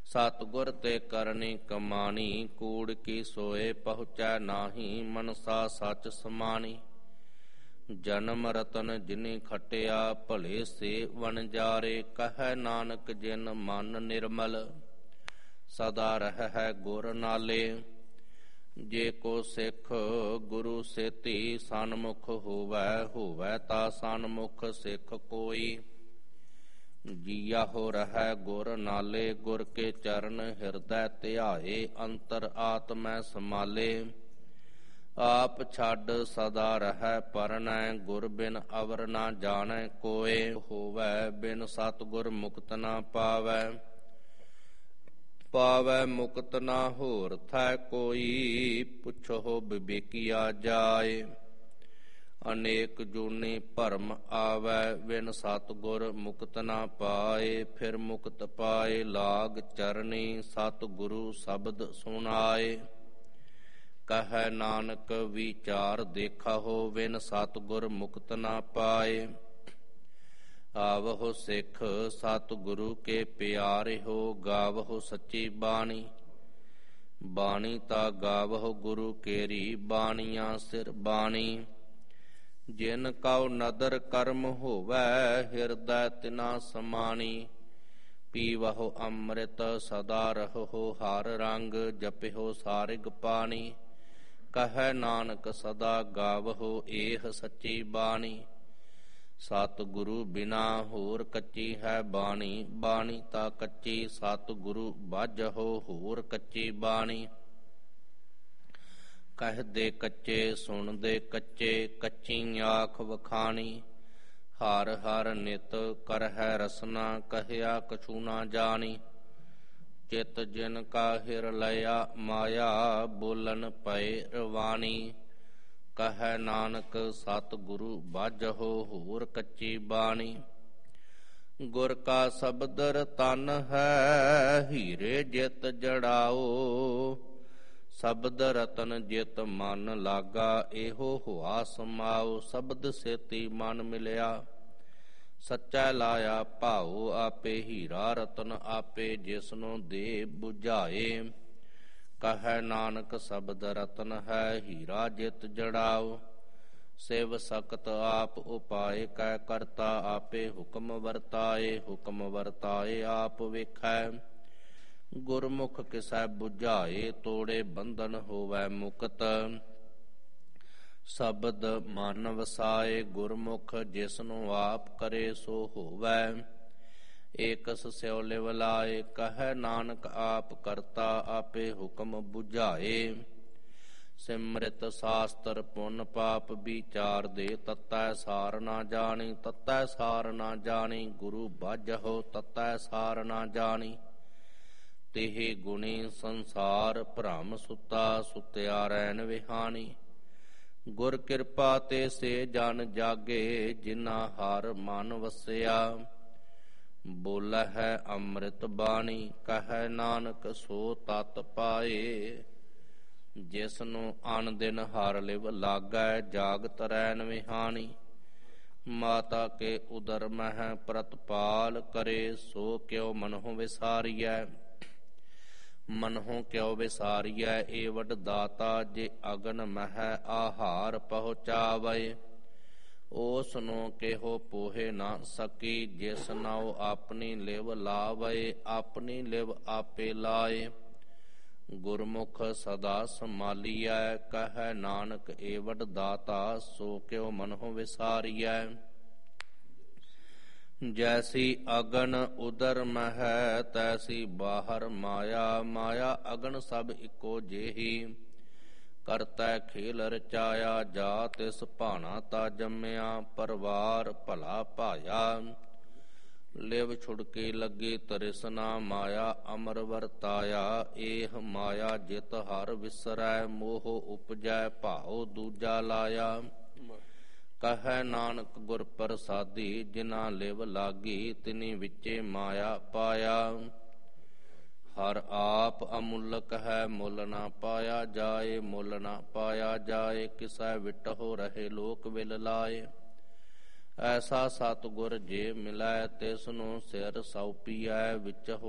ਸਤਿਗੁਰ ਤੇ ਕਰਨੀ ਕਮਾਣੀ, ਕੂੜ ਕੀ ਸੋਏ ਪਹੁੰਚੈ ਨਾਹੀ, ਮਨਸਾ ਸਚ ਸਮਾਣੀ। ਜਨਮ ਰਤਨ ਜਿਨੀ ਖਟਿਆ, ਭਲੇ ਸੇ ਵਣਜਾਰੇ, ਕਹੈ ਨਾਨਕ ਜਿਨ ਮਨ ਨਿਰਮਲ, ਸਦਾ ਰਹਿ ਗੁਰ ਨਾਲੇ। ਜੇ ਕੋ ਸਿੱਖ ਗੁਰੂ ਸੇਤੀ, ਸਨਮੁਖ ਹੋਵੈ, ਹੋਵੈ ਤਾ ਸਨਮੁਖ ਸਿੱਖ ਕੋਈ। ਜੀਆ ਹੋ ਰਹਿ ਗੁਰ ਨਾਲੇ, ਗੁਰ ਕੇ ਚਰਨ ਹਿਰਦੈ ਧਿਆਏ, ਅੰਤਰ ਆਤਮੈ ਸਮਾਲੇ। ਆਪ ਛੱਡ ਸਦਾ ਰਹਿ ਪਰਨੈ, ਗੁਰ ਬਿਨ ਅਵਰ ਨਾ ਜਾਣੈ ਕੋਇ। ਹੋਵੈ ਬਿਨ ਸਤਿਗੁਰ ਮੁਕਤ ਨਾ ਪਾਵੈ, ਪਾਵੈ ਮੁਕਤ ਨਾ ਹੋਰ ਥੈ ਕੋਈ। ਪੁੱਛੋ ਵਿਵੇਕੀਆ ਜਾਏ, ਅਨੇਕ ਜੂਨੀ ਭਰਮ ਆਵੈ, ਬਿਨ ਸਤਿਗੁਰ ਮੁਕਤ ਨਾ ਪਾਏ। ਫਿਰ ਮੁਕਤ ਪਾਏ ਲਾਗ ਚਰਨੀ, ਸਤਿਗੁਰੂ ਸ਼ਬਦ ਸੁਣਾਏ। ਕਹੈ ਨਾਨਕ ਵਿਚਾਰ ਦੇਖਾਹੋ, ਬਿਨ ਸਤਿਗੁਰ ਮੁਕਤ ਨਾ ਪਾਏ। ਆਵਹੁ ਸਿੱਖ ਸਤਿਗੁਰੂ ਕੇ ਪਿਆਰੇ ਹੋ, ਗਾਵਹੁ ਸੱਚੀ ਬਾਣੀ। ਬਾਣੀ ਤਾ ਗਾਵਹੁ ਗੁਰੂ ਕੇਰੀ, ਬਾਣੀਆਂ ਸਿਰ ਬਾਣੀ। ਜਿਨ ਕਉ ਨਦਰ ਕਰਮ ਹੋਵੈ, ਹਿਰਦੈ ਤਿਨਾ ਸਮਾਣੀ। ਪੀਵਹੁ ਅੰਮ੍ਰਿਤ ਸਦਾ ਰਹੋ, ਹਰ ਰੰਗ ਜਪਿਓ ਸਾਰਿਗ ਪਾਣੀ। ਕਹੈ ਨਾਨਕ ਸਦਾ ਗਾਵਹੁ, ਏਹ ਸੱਚੀ ਬਾਣੀ। ਸਤਿਗੁਰੂ ਬਿਨਾ ਹੋਰ ਕੱਚੀ ਹੈ ਬਾਣੀ, ਬਾਣੀ ਤਾ ਕੱਚੀ। ਸਤਿਗੁਰੂ ਬਾਝਹੁ, ਹੋਰ ਕੱਚੀ ਬਾਣੀ। ਕਹਿਦੇ ਕੱਚੇ ਸੁਣਦੇ ਕੱਚੇ, ਕੱਚੀ ਆਖ ਵਖਾਣੀ। ਹਰ ਹਰ ਨਿਤ ਕਰਹਿ ਰਸਨਾ, ਕਹਿਆ ਕਛੂ ਨਾ ਜਾਣੀ। ਚਿਤ ਜਿਨ ਕਾ ਹਿਰ ਲਿਆ ਮਾਇਆ, ਬੋਲਨ ਪਏ ਰਵਾਣੀ। ਕਹੈ ਨਾਨਕ ਸਤਿਗੁਰੂ ਬਾਝਹੁ, ਹੋਰ ਕੱਚੀ ਬਾਣੀ। ਗੁਰ ਕਾ ਸ਼ਬਦ ਰਤਨ ਹੈ, ਹੀਰੇ ਜਿਤ ਜੜਾਓ। ਸ਼ਬਦ ਰਤਨ ਜਿਤ ਮਨ ਲਾਗਾ, ਇਹੋ ਹੁਆ ਸਮਾਓ। ਸ਼ਬਦ ਸੇਤੀ ਮਨ ਮਿਲਿਆ, ਸੱਚਾ ਲਾਇਆ ਭਾਉ ਆਪੇ। ਹੀਰਾ ਰਤਨ ਆਪੇ, ਜਿਸਨੂੰ ਦੇ ਬੁਝਾਏ। ਕਹੈ ਨਾਨਕ ਸ਼ਬਦ ਰਤਨ ਹੈ, ਹੀਰਾ ਜਿਤ ਜੜਾਓ। ਸਿਵ ਸਕਤ ਆਪ ਉਪਾਏ, ਕੈ ਕਰਤਾ ਆਪੇ। ਹੁਕਮ ਵਰਤਾਏ, ਹੁਕਮ ਵਰਤਾਏ ਆਪ ਵੇਖੈ। ਗੁਰਮੁਖ ਕਿਸੈ ਬੁਝਾਏ, ਤੋੜੇ ਬੰਧਨ ਹੋਵੈ ਮੁਕਤ। ਸ਼ਬਦ ਮਨ ਵਸਾਏ, ਗੁਰਮੁਖ ਜਿਸਨੂੰ ਆਪ ਕਰੇ ਸੋ ਹੋਵੈ। ਏਕਸ ਸਿਉ ਲਿਵ ਲਾਏ, ਕਹੈ ਨਾਨਕ ਆਪ ਕਰਤਾ ਆਪੇ। ਹੁਕਮ ਬੁਝਾਏ। ਸਿਮ੍ਰਿਤ ਸਾਸਤਰ ਪੁੰਨ ਪਾਪ ਵਿਚਾਰ ਦੇ, ਤਤੈ ਸਾਰ ਨਾ ਜਾਣੀ। ਤਤੈ ਸਾਰ ਨਾ ਜਾਣੀ, ਗੁਰੂ ਬਾਝਹੁ, ਤਤੈ ਸਾਰ ਨਾ ਜਾਣੀ। ਤਿਹ ਗੁਣੀ ਸੰਸਾਰ ਭ੍ਰਮ ਸੁਤਾ, ਸੁਤਿਆ ਰੈਣ ਵਿਹਾਣੀ। ਗੁਰ ਕਿਰਪਾ ਤੇ ਸੇ ਜਨ ਜਾਗੇ, ਜਿਨਾ ਹਰ ਮਨ ਵਸਿਆ। ਬੋਲਹਿ ਅੰਮ੍ਰਿਤ ਬਾਣੀ, ਕਹੈ ਨਾਨਕ ਸੋ ਤਤ ਪਾਏ। ਜਿਸਨੂੰ ਅਨ ਦਿਨ ਹਰ ਲਿਵ ਲਾਗੈ, ਜਾਗਤ ਰੈਣ ਵਿਹਾਣੀ। ਮਾਤਾ ਕੇ ਉਦਰ ਮਹਿ ਪ੍ਰਤਪਾਲ ਕਰੇ, ਸੋ ਕਿਉ ਮਨਹੁ ਵਿਸਾਰੀਐ। ਮਨਹੁ ਕਿਉ ਵਿਸਾਰੀਐ, ਏਵਡ ਦਾਤਾ। ਜੇ ਅਗਨ ਮਹਿ ਆਹਾਰ ਪਹੁੰਚਾਵੈ, ਓਸਨੂੰ ਕਿਹੋ ਪੋਹੇ ਨਾ ਸਕੀ। ਜਿਸ ਨਾਉ ਆਪਣੀ ਲਿਵ ਲਾਵੈ, ਆਪਣੀ ਲਿਵ ਆਪੇ ਲਾਏ। ਗੁਰਮੁਖ ਸਦਾ ਸੰਭਾਲੀਐ, ਕਹੈ ਨਾਨਕ ਏਵਡ ਦਾਤਾ। ਸੋ ਕਿਉ ਮਨਹੁ ਵਿਸਾਰੀਐ। ਜੈਸੀ ਅਗਨ ਉਦਰ ਮਹਿ, ਤੈਸੀ ਬਾਹਰ ਮਾਇਆ। ਮਾਇਆ ਅਗਨ ਸਭ ਇੱਕੋ ਜਿਹੀ, ਕਰਤੈ ਖੇਲ ਰਚਾਇਆ। ਜਾ ਤਿਸ ਭਾਣਾ ਤਾ ਜੰਮਿਆ, ਪਰਵਾਰ ਭਲਾ ਭਾਇਆ। ਲਿਵ ਛੁੜਕੀ ਲੱਗੀ ਤ੍ਰਿਸ਼ਨਾ, ਮਾਇਆ ਅਮਰ ਵਰਤਾਇਆ। ਏਹ ਮਾਇਆ ਜਿਤ ਹਰ ਵਿਸਰੈ, ਮੋਹ ਉਪਜੈ ਭਾਉ ਦੂਜਾ ਲਾਇਆ। ਕਹੈ ਨਾਨਕ ਗੁਰ ਪ੍ਰਸਾਦੀ, ਜਿਨਾ ਲਿਵ ਲਾਗੀ। ਤਿਨੀ ਵਿਚੇ ਮਾਇਆ ਪਾਇਆ। ਹਰ ਆਪ ਅਮੁੱਲਕ ਹੈ, ਮੁੱਲ ਨਾ ਪਾਇਆ ਜਾਏ। ਮੁੱਲ ਨਾ ਪਾਇਆ ਜਾਏ, ਕਿਸੈ ਵਿਟਹੁ ਰਹੇ ਲੋਕ ਵਿਲ ਲਾਏ। ਐਸਾ ਸਤਿਗੁਰ ਜੇ ਮਿਲੈ, ਤਿਸਨੂੰ ਸਿਰ ਸੌਪੀਐ। ਵਿੱਚ